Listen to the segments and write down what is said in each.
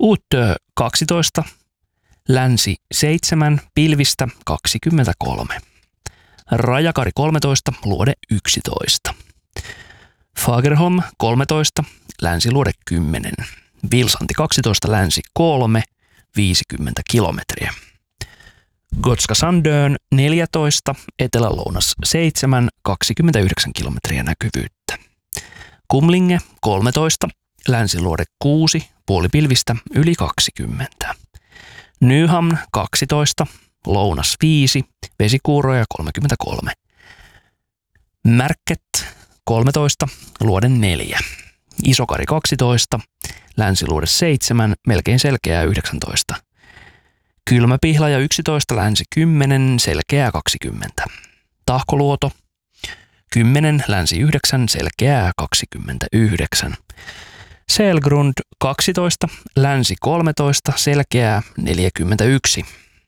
Uutö 12, länsi 7, pilvistä 23. Rajakari 13, luode 11. Fagerholm 13, länsiluode 10. Vilsanti 12, länsi 3, 50 kilometriä. Gotska Sandön 14, etelä-lounas 7, 29 kilometriä näkyvyyttä. Kumlinge 13, länsiluode 6, puolipilvistä yli 20. Nyhamn 12, lounas 5, vesikuuroja 33. Märket 13, luode 4. Isokari 12, länsiluode 7, melkein selkeää 19. Kylmäpihlaja 11, länsi 10, selkeää 20. Tahkoluoto 10, länsi 9, selkeää 29. Selgrund 12, länsi 13, selkeää 41.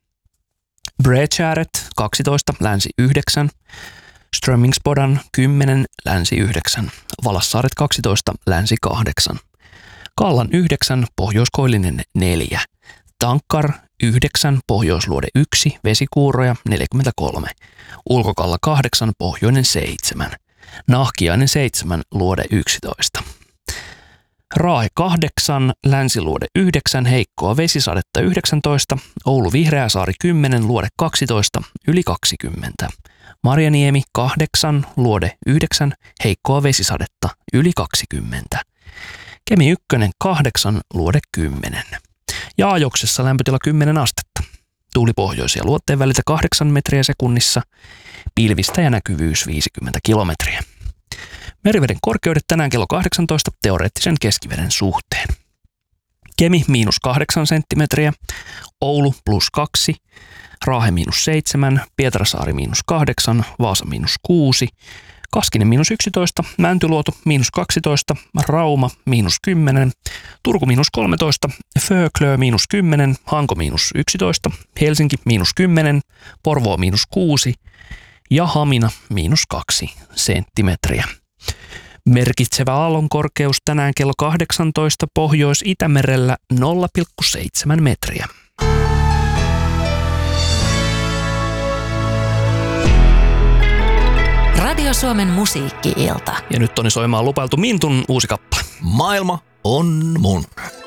Bredgäret 12, länsi 9. Strömmingsbodan 10, länsi 9. Valassaaret 12, länsi 8. Kallan 9, pohjoiskoillinen 4. Tankkar 9, pohjoisluode 1, vesikuuroja 43. Ulkokalla 8, pohjoinen 7. Nahkiainen 7, luode 11. Raahe 8, länsiluode 9, heikkoa vesisadetta 19. Oulu Vihreäsaari 10, luode 12, yli 20. Marjaniemi 8, luode 9, heikkoa vesisadetta yli 20. Kemi 1, 8, luode 10. Ja Ajoksessa lämpötila 10 astetta. Tuuli pohjoisia luotteen väliltä 8 metriä sekunnissa, pilvistä ja näkyvyys 50 kilometriä. Meriveden korkeudet tänään kello 18 teoreettisen keskiveden suhteen. Kemi -8 senttimetriä, Oulu +2, Raahe -7, Pietarsaari -8, Vaasa -6, Kaskinen -11, Mäntyluoto -12, Rauma -10, Turku -13, Föklö -10, Hanko -11, Helsinki -10, Porvoo -6 ja Hamina -2 senttimetriä. Merkitsevä aallonkorkeus tänään kello 18 Pohjois-Itämerellä 0,7 metriä. Radio Suomen musiikki-ilta. Ja nyt on soimaan lupailtu Mintun uusi kappale. Maailma on mun.